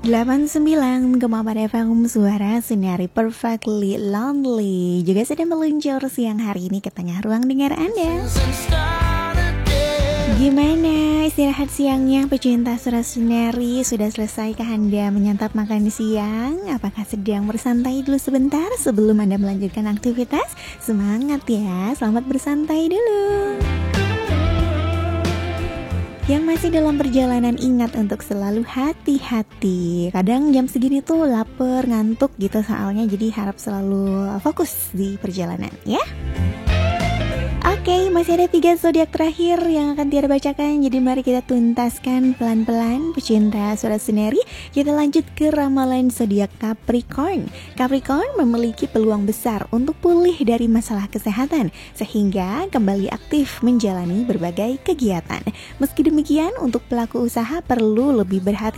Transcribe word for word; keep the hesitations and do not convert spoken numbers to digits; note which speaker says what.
Speaker 1: delapan puluh sembilan koma empat F M Suara Sinari Perfectly Lonely juga sedang meluncur siang hari ini ke tengah ruang dengar Anda. Gimana istirahat siangnya pecinta Suara Sinari? Sudah selesaikah Anda menyantap makan siang? Apakah sedang bersantai dulu sebentar sebelum Anda melanjutkan aktivitas? Semangat ya, selamat bersantai dulu. Yang masih dalam perjalanan ingat untuk selalu hati-hati. Kadang jam segini tuh lapar, ngantuk gitu soalnya, jadi harap selalu fokus di perjalanan ya. Oke, masih ada tiga zodiak terakhir yang akan Tiara bacakan. Jadi mari kita tuntaskan pelan-pelan pecinta Suara Sinari. Kita lanjut ke ramalan zodiak Capricorn. Capricorn memiliki peluang besar untuk pulih dari masalah kesehatan sehingga kembali aktif menjalani berbagai kegiatan. Meski demikian, untuk pelaku usaha perlu lebih berhati